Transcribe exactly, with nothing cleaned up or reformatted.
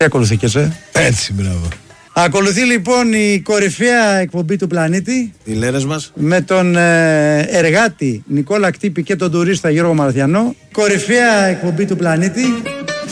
Τι ακολουθεί και σε. Έτσι, μπράβο. Ακολουθεί λοιπόν η κορυφαία εκπομπή του πλανήτη. Οι λέρες μας. Με τον ε, εργάτη Νικόλα Κτύπη και τον τουρίστα Γιώργο Μαραθιανό. Κορυφαία εκπομπή του πλανήτη.